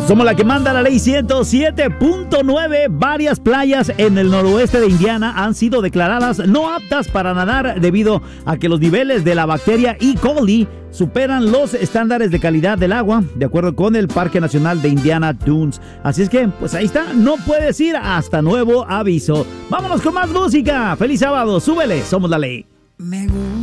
Somos la que manda la ley 107.9. Varias playas en el noroeste de Indiana han sido declaradas no aptas para nadar debido a que los niveles de la bacteria E. coli superan los estándares de calidad del agua, de acuerdo con el Parque Nacional de Indiana Dunes. Así es que, pues ahí está, no puedes ir hasta nuevo aviso. Vámonos con más música. ¡Feliz sábado! ¡Súbele! Somos la ley.